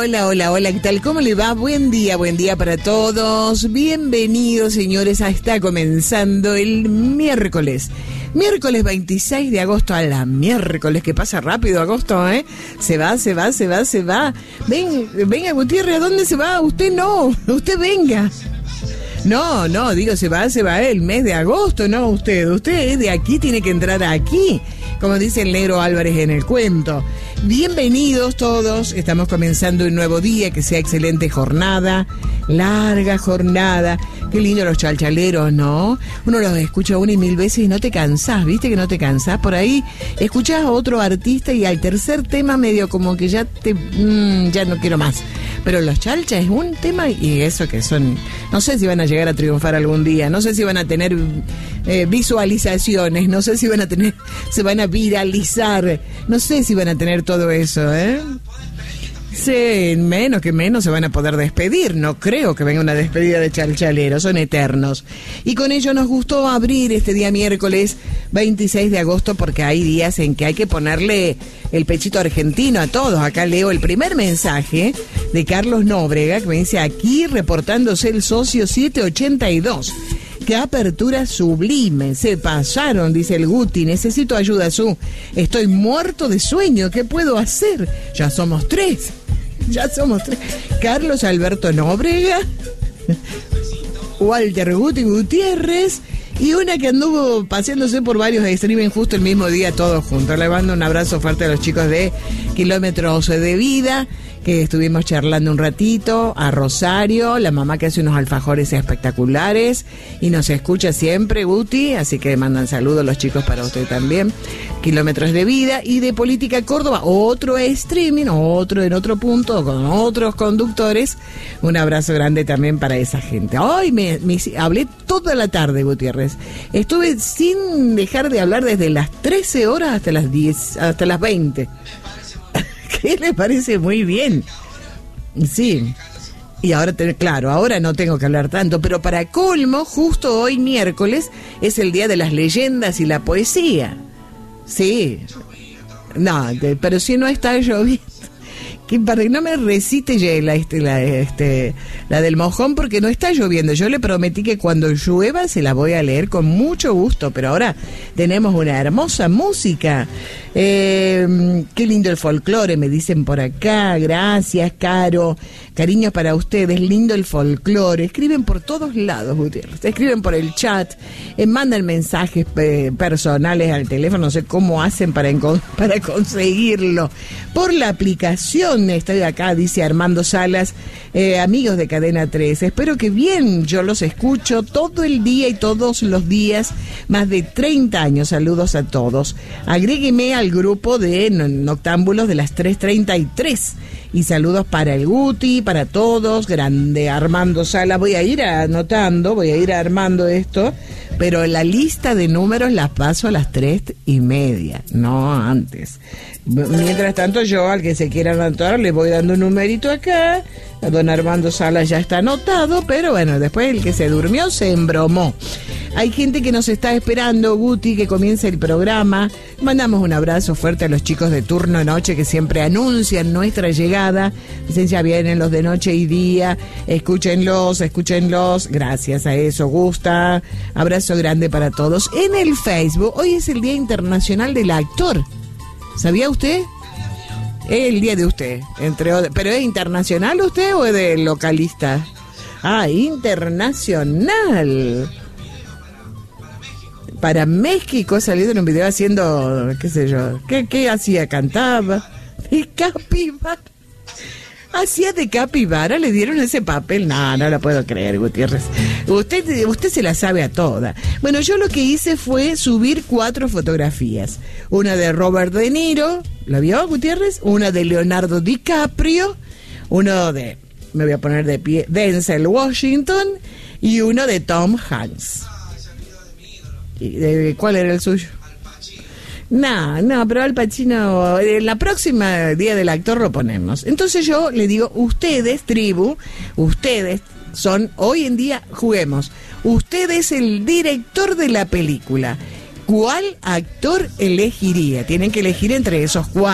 Hola, ¿qué tal? ¿Cómo le va? Buen día para todos. Bienvenidos, señores, está comenzando el miércoles 26 de agosto, a la miércoles, que pasa rápido agosto, ¿eh? Se va. Venga, Gutiérrez, ¿a dónde se va? Usted no, usted venga. No, digo, se va el mes de agosto, no usted es de aquí, tiene que entrar aquí, como dice el negro Álvarez en el cuento. Bienvenidos todos, estamos comenzando un nuevo día, que sea excelente jornada, larga jornada. Qué lindo los chalchaleros, ¿no? Uno los escucha una y mil veces y no te cansás, ¿viste que no te cansás? Por ahí escuchás a otro artista y al tercer tema medio como que ya no quiero más. Pero los chalchas es un tema, y eso que son, no sé si van a llegar a triunfar algún día, no sé si van a tener visualizaciones, no sé si se van a viralizar, no sé si van a tener todo eso, ¿eh? Sí, menos se van a poder despedir. No creo que venga una despedida de chalchaleros, son eternos. Y con ello nos gustó abrir este día miércoles 26 de agosto, porque hay días en que hay que ponerle el pechito argentino a todos. Acá leo el primer mensaje de Carlos Nóbrega, que me dice: aquí reportándose el socio 782. ¡Qué apertura sublime! Se pasaron, dice el Guti. Necesito ayuda, estoy muerto de sueño. ¿Qué puedo hacer? Ya somos tres. Carlos Alberto Nóbrega, Walter Guti Gutiérrez y una que anduvo paseándose por varios streaming justo el mismo día, todos juntos. Le mando un abrazo fuerte a los chicos de Kilómetros de Vida, que estuvimos charlando un ratito, a Rosario, la mamá que hace unos alfajores espectaculares y nos escucha siempre, Guti, así que mandan saludos los chicos para usted también. Kilómetros de Vida, y de Política Córdoba, otro streaming, otro en otro punto, con otros conductores. Un abrazo grande también para esa gente. Hoy me hablé toda la tarde, Gutiérrez. Estuve sin dejar de hablar desde las 13 horas hasta las 10, hasta las 20. ¿Qué le parece? Muy bien. Sí. Y ahora, ahora no tengo que hablar tanto, pero para colmo, justo hoy miércoles es el día de las leyendas y la poesía. Sí. No, pero si no está lloviendo, que para que no me recite la del mojón, porque no está lloviendo. Yo le prometí que cuando llueva se la voy a leer con mucho gusto, pero ahora tenemos una hermosa música. Qué lindo el folclore, me dicen por acá. Gracias, Caro. Cariños para ustedes, lindo el folclore. Escriben por todos lados, Gutiérrez. Escriben por el chat, mandan mensajes personales al teléfono. No sé cómo hacen para conseguirlo. Por la aplicación, estoy acá, dice Armando Salas. Amigos de Cadena 3, espero que bien. Yo los escucho todo el día y todos los días, más de 30 años. Saludos a todos. Agrégueme al grupo de Noctámbulos de las 3:33. Y saludos para el Guti, para todos. Grande Armando Sala. Voy a ir armando esto, pero la lista de números las paso a las 3:30, no antes. Mientras tanto, yo al que se quiera anotar le voy dando un numerito acá. A don Armando Sala ya está anotado, pero bueno, después el que se durmió se embromó. Hay gente que nos está esperando, Guti, que comience el programa. Mandamos un abrazo fuerte a los chicos de turno noche que siempre anuncian nuestra llegada. Dicen, ya vienen los de noche y día. Escúchenlos. Gracias a eso, Gusta. Abrazo grande para todos. En el Facebook, hoy es el Día Internacional del Actor. ¿Sabía usted? Es el día de usted, entre otros. ¿Pero es internacional usted o es de localista? Ah, internacional. Para México ha salido en un video haciendo, qué sé yo, ¿qué hacía? Cantaba de capibara. Hacía de capibara, le dieron ese papel. No la puedo creer, Gutiérrez. Usted se la sabe a toda. Bueno, yo lo que hice fue subir 4 fotografías. Una de Robert De Niro, ¿la vio, Gutiérrez? Una de Leonardo DiCaprio, uno de, me voy a poner de pie, Denzel Washington, y uno de Tom Hanks. ¿Cuál era el suyo? No, pero Al Pacino, la próxima Día del Actor lo ponemos. Entonces yo le digo, ustedes, tribu, ustedes son, hoy en día, juguemos. Usted es el director de la película. ¿Cuál actor elegiría? Tienen que elegir entre esos 4.